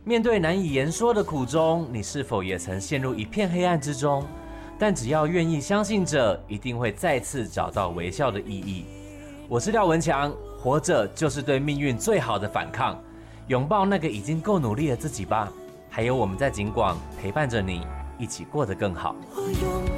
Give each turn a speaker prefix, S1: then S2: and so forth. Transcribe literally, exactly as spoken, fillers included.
S1: 面对难以言说的苦衷，你是否也曾陷入一片黑暗之中？但只要愿意相信着，一定会再次找到微笑的意义。我是廖文强，活着就是对命运最好的反抗，拥抱那个已经够努力的自己吧。还有我们在景广陪伴着你，一起过得更好。